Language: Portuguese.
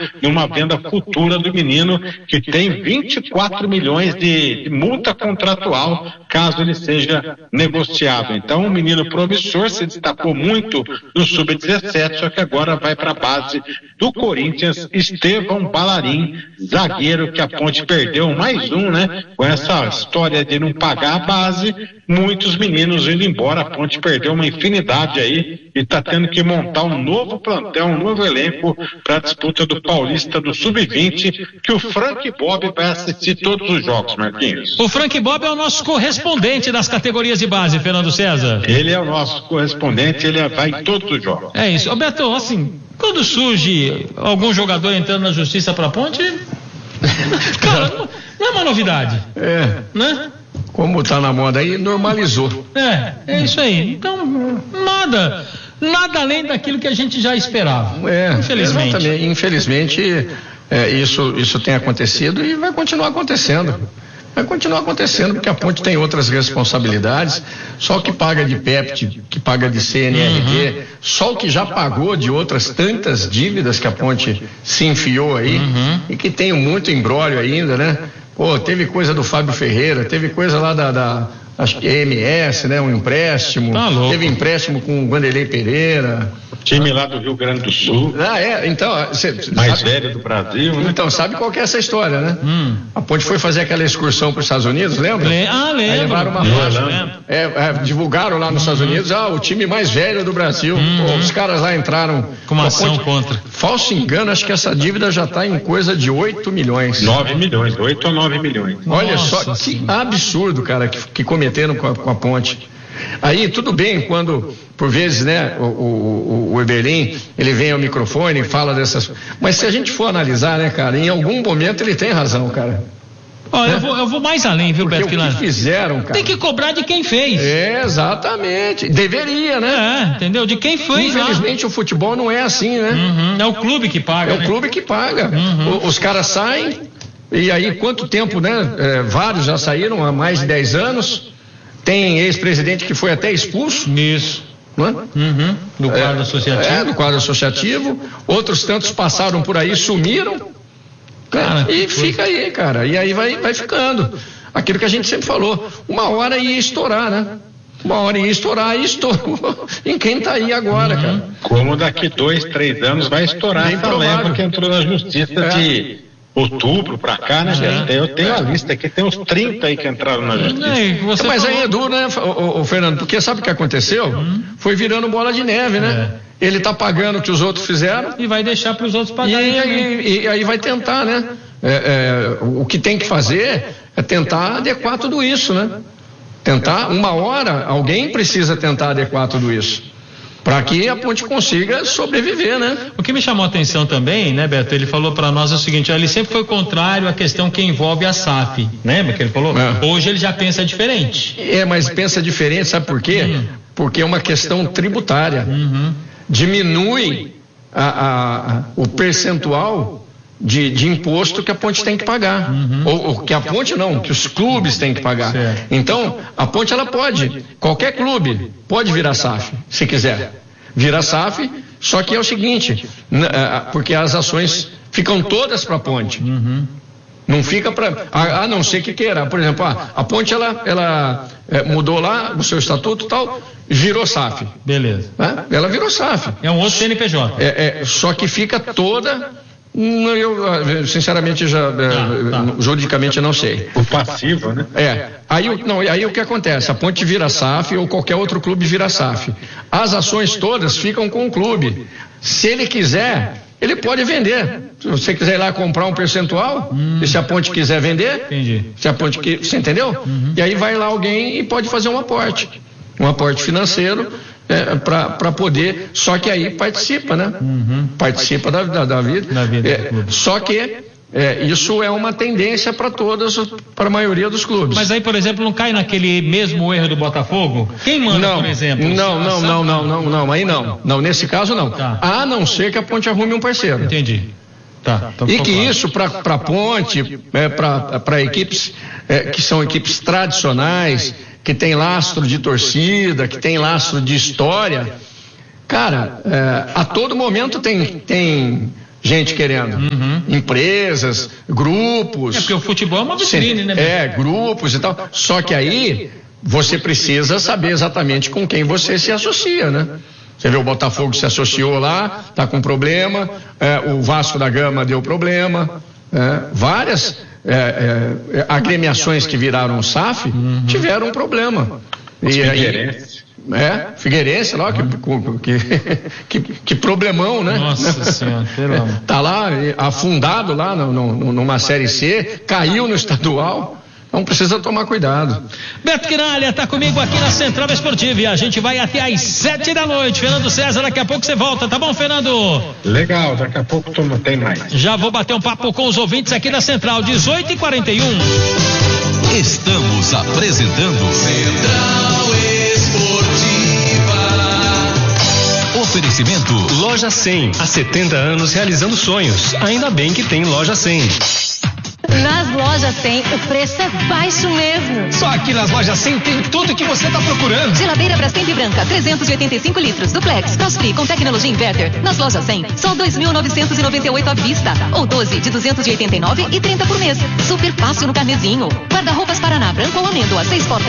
numa venda futura do menino, que tem 24 milhões de multa contratual caso ele seja negociado. Então, um menino promissor, se destacou muito no Sub-17, só que agora vai para a base do Corinthians. Estevão Balarim, zagueiro que a Ponte perdeu, mais um, né? Com essa história de não pagar a base, muitos meninos indo embora. A Ponte perdeu uma infinidade aí e está tendo que montar um novo plantel, um novo elenco para a disputa do Paulista do Sub-20, que o Frank Bob vai assistir todos os jogos, Marquinhos. O Frank Bob é o nosso correspondente das categorias de base, Fernando César. Ele é o nosso correspondente, ele vai em todos os jogos. É isso. Roberto, assim, quando surge algum jogador entrando na justiça para a Ponte, cara, não é uma novidade. Né? Como tá na moda aí, normalizou. É isso aí. Então, nada além daquilo que a gente já esperava. Infelizmente. Exatamente. Infelizmente, isso tem acontecido e vai continuar acontecendo. Vai continuar acontecendo porque a Ponte tem outras responsabilidades. Só o que paga de PEPT, que paga de CNRD, só o que já pagou de outras tantas dívidas que a Ponte se enfiou aí e que tem muito imbróglio ainda, né? Pô, teve coisa do Fábio Ferreira, teve coisa lá acho que MS, né? Um empréstimo. Tá louco. Teve empréstimo com o Vanderlei Pereira. Time lá do Rio Grande do Sul. Então. Mais velho do Brasil, né? Então, sabe qual que é essa história, né? A Ponte foi fazer aquela excursão para os Estados Unidos, lembra? Lembro. Aí levaram uma faixa. Divulgaram lá nos Estados Unidos, o time mais velho do Brasil. Pô, os caras lá entraram com uma ação contra. Falso engano, acho que essa dívida já está em coisa de 8 milhões. 9 milhões, 8 a 9 milhões. Olha só, que absurdo, cara, que cometeram com a Ponte. Aí tudo bem quando, por vezes, né, o Eberlin, ele vem ao microfone e fala dessas... Mas se a gente for analisar, né, cara, em algum momento ele tem razão, cara. Eu vou mais além, viu, Beto? Porque o que fizeram, cara... Tem que cobrar de quem fez. Exatamente. Deveria, né? Entendeu? De quem fez. Infelizmente, o futebol não é assim, né? É o clube que paga. É o clube que paga. Os caras saem, e aí quanto tempo, né? Vários já saíram há mais de 10 anos. Tem ex-presidente que foi até expulso. Isso. Não é? Do quadro associativo. Do quadro associativo. Outros tantos passaram por aí, sumiram. Cara, e fica aí, cara. E aí vai ficando. Aquilo que a gente sempre falou. Uma hora ia estourar, né? Uma hora ia estourar e estourou em quem tá aí agora, cara. Como daqui 2, 3 anos vai estourar essa leva que entrou na justiça de outubro pra cá, né? Eu tenho a lista aqui, tem uns 30 aí que entraram na justiça. Mas aí é duro, né, o Fernando? Porque sabe o que aconteceu? Foi virando bola de neve, né? Ele tá pagando o que os outros fizeram. E vai deixar para os outros pagarem. E aí vai tentar, né? O que tem que fazer é tentar adequar tudo isso, né? Tentar, uma hora, alguém precisa tentar adequar tudo isso. Para que a Ponte consiga sobreviver, né? O que me chamou a atenção também, né, Beto? Ele falou para nós o seguinte: ele sempre foi contrário à questão que envolve a SAF. Lembra que ele falou? Hoje ele já pensa diferente. Mas pensa diferente, sabe por quê? Porque é uma questão tributária. Diminui o percentual de imposto que a Ponte tem que pagar. Ou que a Ponte não, que os clubes têm que pagar. Certo. Então, a Ponte, ela pode, qualquer clube pode virar SAF, se quiser. Vira SAF, só que é o seguinte, porque as ações ficam todas para a Ponte. Não fica para, a não ser que queira. Por exemplo, a Ponte, ela mudou lá o seu estatuto e tal, virou SAF. Beleza. Ela virou SAF. É um outro CNPJ. Só que fica toda... Eu sinceramente juridicamente eu não sei. O passivo, né? Aí o que acontece? A Ponte vira SAF ou qualquer outro clube vira SAF. As ações todas ficam com o clube. Se ele quiser, ele pode vender. Se você quiser ir lá comprar um percentual, e se a Ponte quiser vender, se a Ponte você entendeu? E aí vai lá alguém e pode fazer um aporte financeiro. Para poder, só que aí participa, né? Participa da vida. Só que isso é uma tendência para a maioria dos clubes. Mas aí, por exemplo, não cai naquele mesmo erro do Botafogo? Quem manda, por exemplo? Não, aí não. Não, nesse caso não. Tá. A não ser que a Ponte arrume um parceiro. Entendi. Tá, e que isso para a Ponte, para equipes que são equipes tradicionais, que tem lastro de torcida, que tem lastro de história, cara, a todo momento tem gente querendo. Empresas, grupos. Porque o futebol é uma vitrine, né? Grupos e tal. Só que aí você precisa saber exatamente com quem você se associa, né? Você vê, o Botafogo se associou lá, está com problema, o Vasco da Gama deu problema, várias agremiações que viraram SAF tiveram um problema. Figueirense lá, que problemão, né? Nossa Senhora, pelo amor. Tá lá, afundado lá numa Série C, caiu no estadual. Então precisa tomar cuidado. Beto Quinalha está comigo aqui na Central Esportiva e a gente vai até às 7 da noite. Fernando César, daqui a pouco você volta, tá bom, Fernando? Legal, daqui a pouco tem mais. Já vou bater um papo com os ouvintes aqui da Central, 18h41. Estamos apresentando Central Esportiva. Oferecimento Loja 100. Há 70 anos realizando sonhos. Ainda bem que tem Loja 100. Nas lojas 100, o preço é baixo mesmo. Só aqui nas lojas 100 tem tudo que você está procurando. Geladeira Brastemp branca, 385 litros, duplex, cross-free com tecnologia inverter. Nas lojas 100, só 2.998 à vista. Ou 12 de 289 e 30 por mês. Super fácil no carnezinho. Guarda-roupas Paraná, branco ou amêndoa, 6 portas.